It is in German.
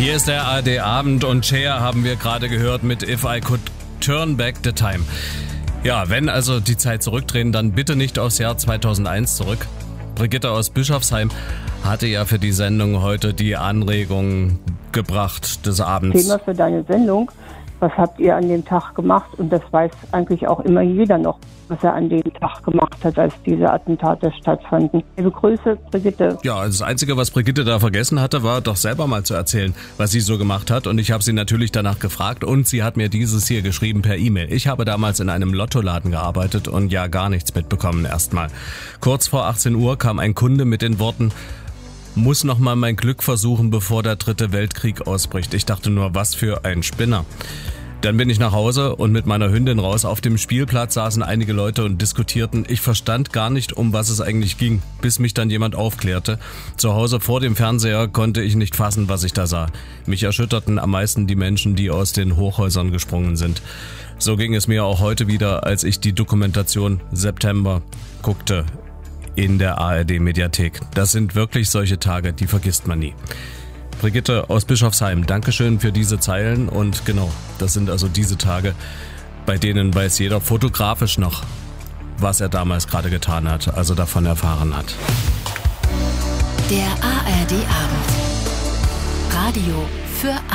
Hier ist der ARD Abend und Cher haben wir gerade gehört mit If I Could Turn Back the Time. Ja, wenn also die Zeit zurückdrehen, dann bitte nicht aufs Jahr 2001 zurück. Brigitte aus Bischofsheim hatte ja für die Sendung heute die Anregung gebracht des Abends. Thema für deine Sendung. Was habt ihr an dem Tag gemacht? Und das weiß eigentlich auch immer jeder noch, was er an dem Tag gemacht hat, als diese Attentate stattfanden. Liebe Grüße, Brigitte. Ja, das Einzige, was Brigitte da vergessen hatte, war doch selber mal zu erzählen, was sie so gemacht hat. Und ich habe sie natürlich danach gefragt und sie hat mir dieses hier geschrieben per E-Mail. Ich habe damals in einem Lottoladen gearbeitet und ja gar nichts mitbekommen erstmal. Kurz vor 18 Uhr kam ein Kunde mit den Worten: muss noch mal mein Glück versuchen, bevor der 3. Weltkrieg ausbricht. Ich dachte nur, was für ein Spinner. Dann bin ich nach Hause und mit meiner Hündin raus. Auf dem Spielplatz saßen einige Leute und diskutierten. Ich verstand gar nicht, um was es eigentlich ging, bis mich dann jemand aufklärte. Zu Hause vor dem Fernseher konnte ich nicht fassen, was ich da sah. Mich erschütterten am meisten die Menschen, die aus den Hochhäusern gesprungen sind. So ging es mir auch heute wieder, als ich die Dokumentation September guckte in der ARD-Mediathek. Das sind wirklich solche Tage, die vergisst man nie. Brigitte aus Bischofsheim, Dankeschön für diese Zeilen und genau, das sind also diese Tage, bei denen weiß jeder fotografisch noch, was er damals gerade getan hat, also davon erfahren hat. Der ARD Abend. Radio für